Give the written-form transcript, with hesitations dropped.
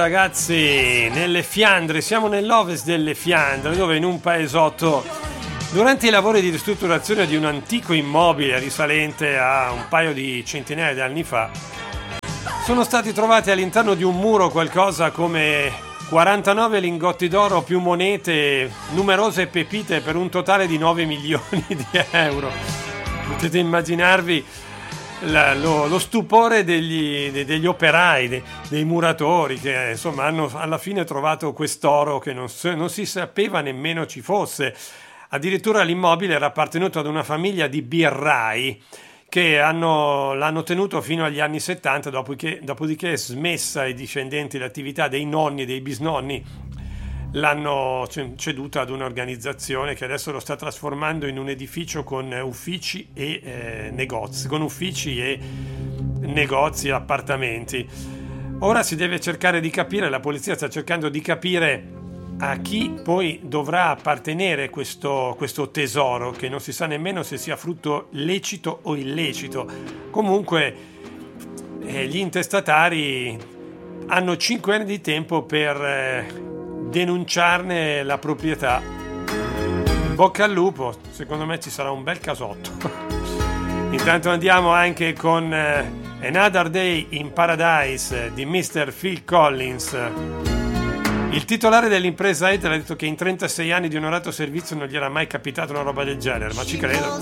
Ragazzi, nelle Fiandre, siamo nell'ovest delle Fiandre, dove in un paesotto, durante i lavori di ristrutturazione di un antico immobile risalente a un paio di centinaia di anni fa, sono stati trovati all'interno di un muro qualcosa come 49 lingotti d'oro più monete, numerose pepite per un totale di 9 milioni di euro. Potete immaginarvi lo stupore degli operai, dei muratori, che insomma hanno alla fine trovato quest'oro che non si sapeva nemmeno ci fosse. Addirittura l'immobile era appartenuto ad una famiglia di birrai che l'hanno tenuto fino agli anni 70, dopodiché smessa ai discendenti l'attività dei nonni e dei bisnonni, l'hanno ceduta ad un'organizzazione che adesso lo sta trasformando in un edificio con uffici e negozi, appartamenti. Ora si deve cercare di capire, la polizia sta cercando di capire a chi poi dovrà appartenere questo tesoro, che non si sa nemmeno se sia frutto lecito o illecito. Comunque gli intestatari hanno 5 anni di tempo per denunciarne la proprietà. Bocca al lupo, secondo me ci sarà un bel casotto. Intanto andiamo anche con Another Day in Paradise di Mr. Phil Collins. Il titolare dell'impresa Etel ha detto che in 36 anni di onorato servizio non gli era mai capitata una roba del genere, ma ci credo.